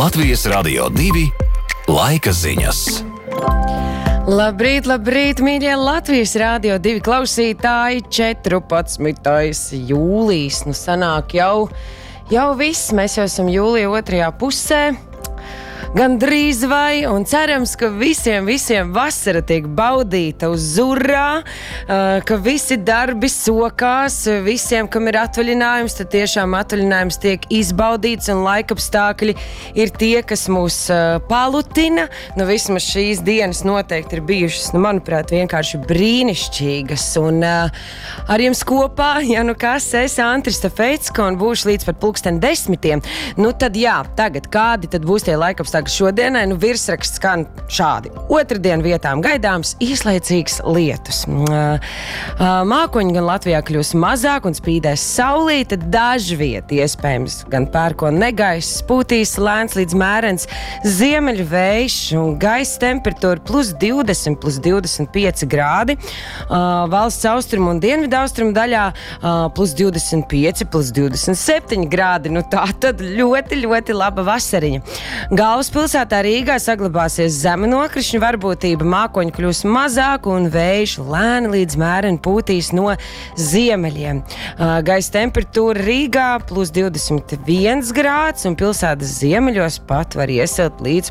Latvijas Radio 2 laika ziņas. Labrīt, labrīt, mīļie Latvijas Radio 2 klausītāji, 14. jūlijas. Nu sanāk jau viss, mēs jau esam jūlija otrajā pusē. Gan drīz vai, un cerams, ka visiem vasara tiek baudīta uz zurā, ka visi darbi sokās, visiem, kam ir atvaļinājums, tad tiešām atvaļinājums tiek izbaudīts, un laikapstākļi ir tie, kas mūs palutina. Nu, vismaz šīs dienas noteikti ir bijušas, manuprāt, vienkārši brīnišķīgas, un ar jums kopā, es Antrista Feicka, un būšu līdz pat 10:10. Nu tad jā, tagad kādi tad būs tie laikapstākļi šodienai? Nu, virsraksts skan šādi. Otrdien vietām gaidāms īslaicīgs lietus. Mākoņi gan Latvijā kļūs mazāk un spīdēs saulīte, dažviet iespējams gan pērkona negaiss, pūtīs lēns līdz mērens ziemeļu vējš un gaisa temperatūra +20, +25 grādi. Valsts austrumu un dienvidu austrumu daļā +25, +27 grādi. Nu tā tad ļoti laba vasariņa. Galvaspilsētā Rīgā saglabāsies zema nokrišņu varbūtība, mākoņi kļūs mazāk un vējš lēni līdz mēreni pūtīs no ziemeļiem. Gaisa temperatūra Rīgā +21 grāds un pilsētas ziemeļos pat var iesilt līdz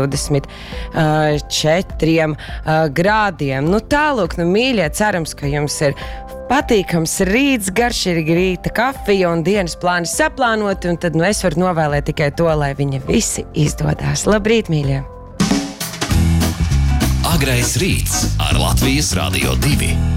+24 grādiem. Nu tālūk, mīļie, cerams, ka jums ir patīkams rīts, garšīga rīta kafija un dienas plāni saplānoti, un tad es varu novēlēt tikai to, lai viņi visi izdodās. Labrīt, mīļie! Agrais rīts ar Latvijas Radio 2.